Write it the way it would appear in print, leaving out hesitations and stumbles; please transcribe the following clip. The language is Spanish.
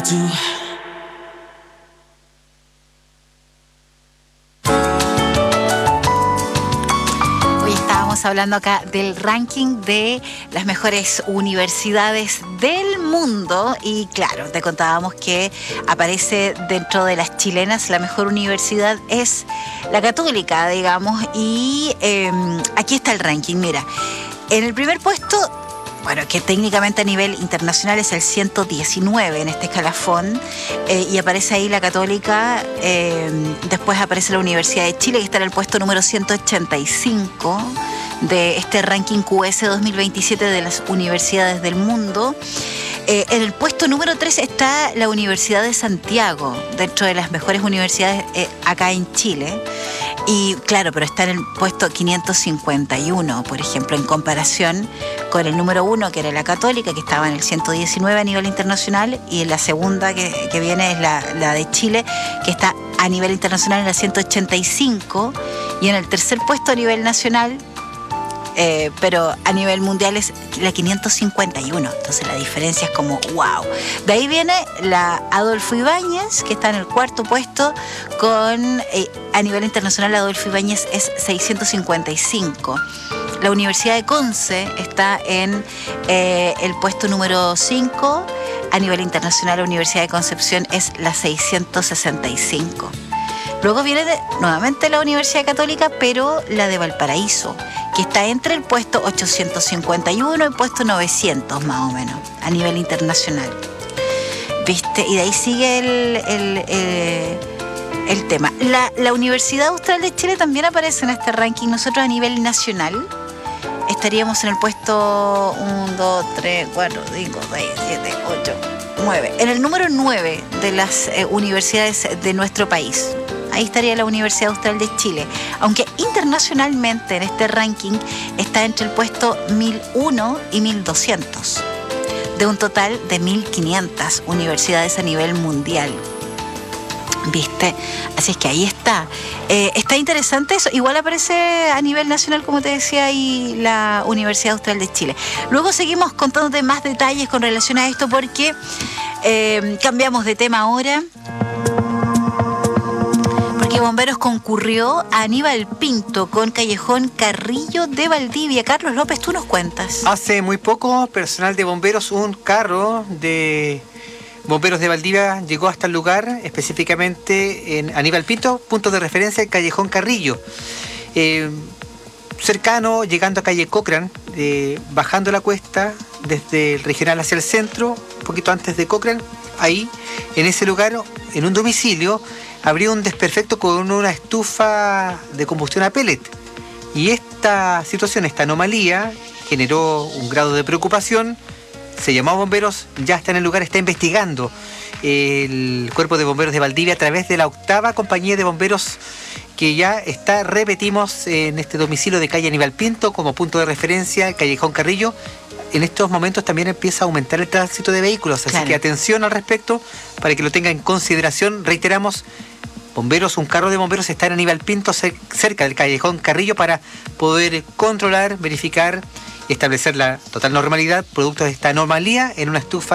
Hoy estábamos hablando acá del ranking de las mejores universidades del mundo y claro, te contábamos que aparece dentro de las chilenas la mejor universidad es la Católica, digamos, y aquí está el ranking, mira, en el primer puesto, bueno, que técnicamente a nivel internacional es el 119 en este escalafón, y aparece ahí la Católica, después aparece la Universidad de Chile, que está en el puesto número 185 de este ranking QS 2027 de las universidades del mundo. En el puesto número 3 está la Universidad de Santiago, dentro de las mejores universidades acá en Chile. Y claro, pero está en el puesto 551, por ejemplo, en comparación con el número 1, que era la Católica, que estaba en el 119 a nivel internacional, y en la segunda que viene es la de Chile, que está a nivel internacional en la 185, y en el tercer puesto a nivel nacional, pero a nivel mundial es la 551, entonces la diferencia es como wow. De ahí viene la Adolfo Ibáñez, que está en el cuarto puesto, con a nivel internacional Adolfo Ibáñez es 655. La Universidad de Conce está en el puesto número 5, a nivel internacional la Universidad de Concepción es la 665. Luego viene nuevamente la Universidad Católica, pero la de Valparaíso, que está entre el puesto 851 y el puesto 900 más o menos, a nivel internacional. ¿Viste? Y de ahí sigue el tema. La Universidad Austral de Chile también aparece en este ranking. Nosotros a nivel nacional estaríamos en el puesto 1, 2, 3, 4, 5, 6, 7, 8, 9. En el número 9 de las universidades de nuestro país. Ahí estaría la Universidad Austral de Chile, aunque internacionalmente en este ranking está entre el puesto 1001 y 1200, de un total de 1500 universidades a nivel mundial. ¿Viste? Así es que ahí está. Está interesante eso. Igual aparece a nivel nacional, como te decía, ahí la Universidad Austral de Chile. Luego seguimos contándote más detalles con relación a esto porque cambiamos de tema ahora. Bomberos concurrió a Aníbal Pinto con Callejón Carrillo de Valdivia. Carlos López, tú nos cuentas. Hace muy poco, personal de bomberos, un carro de bomberos de Valdivia llegó hasta el lugar, específicamente en Aníbal Pinto, punto de referencia el Callejón Carrillo. Cercano, llegando a calle Cochrane, bajando la cuesta desde el regional hacia el centro, un poquito antes de Cochrane, ahí, en ese lugar, en un domicilio, habría un desperfecto con una estufa de combustión a pellet. Y esta situación, esta anomalía, generó un grado de preocupación. Se llamó a bomberos, ya está en el lugar, está investigando el Cuerpo de Bomberos de Valdivia a través de la 8ª compañía de bomberos que ya está, repetimos, en este domicilio de calle Aníbal Pinto como punto de referencia, el Callejón Carrillo. En estos momentos también empieza a aumentar el tránsito de vehículos, así claro, que atención al respecto para que lo tenga en consideración. Reiteramos, bomberos, un carro de bomberos está en Aníbal Pinto, cerca del Callejón Carrillo, para poder controlar, verificar y establecer la total normalidad producto de esta anomalía en una estufa